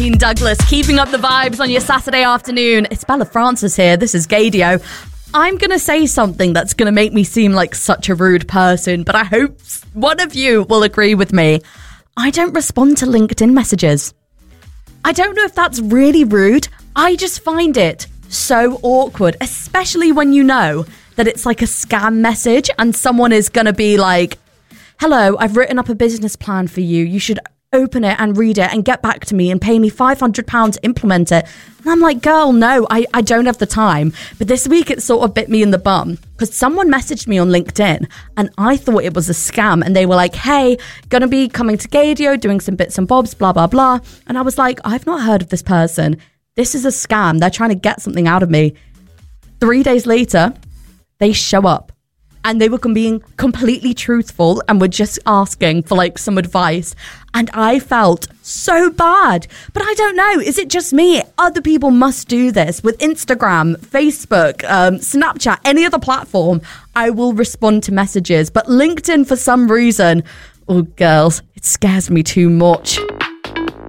Martine Douglas, keeping up the vibes on your Saturday afternoon. It's Bella Francis here. This is Gaydio. I'm going to say something that's going to make me seem like such a rude person, but I hope one of you will agree with me. I don't respond to LinkedIn messages. I don't know if that's really rude. I just find it so awkward, especially when you know that it's like a scam message and someone is going to be like, hello, I've written up a business plan for you. You should open it and read it and get back to me and pay me £500 to implement it. And I'm like, girl, no, I don't have the time. But this week it sort of bit me in the bum because someone messaged me on LinkedIn and I thought it was a scam. And they were like, hey, gonna be coming to Gaydio, doing some bits and bobs, blah, blah, blah. And I was like, I've not heard of this person. This is a scam. They're trying to get something out of me. 3 days later, they show up. And they were being completely truthful and were just asking for like some advice. And I felt so bad. But I don't know. Is it just me? Other people must do this with Instagram, Facebook, Snapchat, any other platform. I will respond to messages. But LinkedIn, for some reason, oh, girls, it scares me too much.